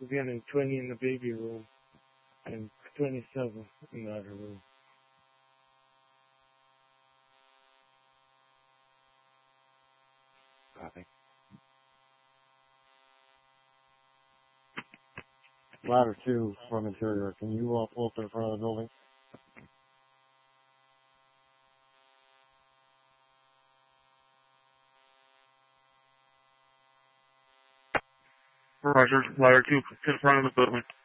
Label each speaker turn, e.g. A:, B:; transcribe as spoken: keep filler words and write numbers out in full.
A: We're getting twenty in the baby room and twenty-seven in the other room. Copy.
B: Ladder two from interior. Can you uh, pull up to the front of the building?
C: Roger, ladder two to the front of the building.